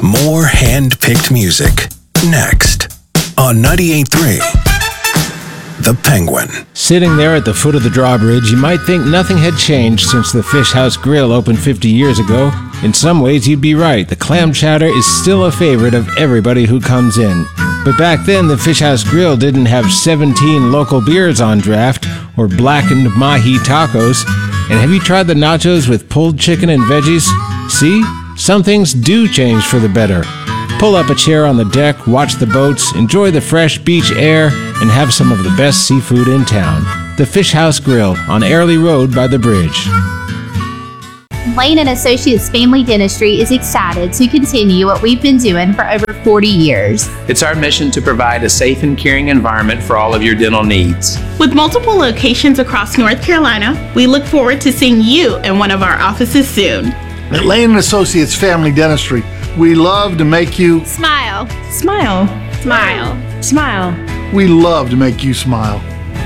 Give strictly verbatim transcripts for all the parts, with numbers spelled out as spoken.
More hand-picked music. Next on ninety-eight point three, The Penguin. Sitting there at the foot of the drawbridge, you might think nothing had changed since the Fish House Grill opened fifty years ago. In some ways, you'd be right. The clam chowder is still a favorite of everybody who comes in. But back then, the Fish House Grill didn't have seventeen local beers on draft or blackened mahi tacos. And have you tried the nachos with pulled chicken and veggies? See? Some things do change for the better. Pull up a chair on the deck, watch the boats, enjoy the fresh beach air, and have some of the best seafood in town. The Fish House Grill on Airlie Road by the bridge. Lane and Associates Family Dentistry is excited to continue what we've been doing for over forty years. It's our mission to provide a safe and caring environment for all of your dental needs. With multiple locations across North Carolina, we look forward to seeing you in one of our offices soon. At Lane and Associates Family Dentistry, we love to make you Smile. Smile. Smile. Smile. We love to make you smile.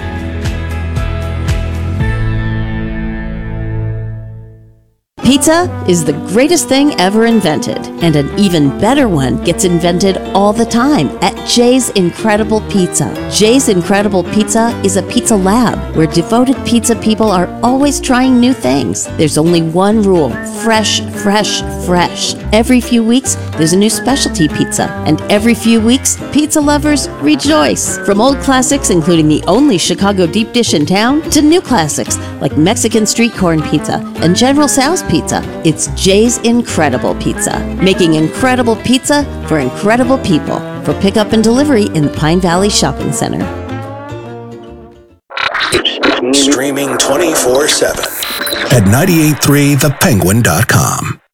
Pizza is the greatest thing ever invented, and an even better one gets invented all the time at Jay's Incredible Pizza. Jay's Incredible Pizza is a pizza lab where devoted pizza people are always trying new things. There's only one rule: fresh, fresh, fresh. Every few weeks, there's a new specialty pizza, and every few weeks, pizza lovers rejoice. From old classics, including the only Chicago deep dish in town, to new classics like Mexican street corn pizza and General Tso's pizza. It's Jay's Incredible Pizza, making incredible pizza for incredible people. For pickup and delivery in the Pine Valley Shopping Center. Streaming twenty-four seven at nine eight three the penguin dot com.